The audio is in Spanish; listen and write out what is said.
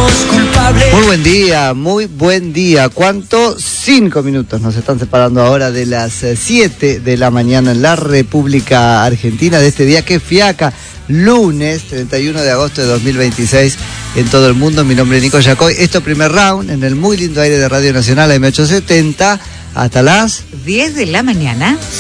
somos culpables. Muy buen día. ¿Cuánto? 5 minutos nos están separando ahora de las 7 de la mañana en la República Argentina de este día que fiaca, lunes 31 de agosto de 2026 en todo el mundo. Mi nombre es Nico Yacoy. Esto primer round en el muy lindo aire de Radio Nacional M870 hasta las 10 de la mañana.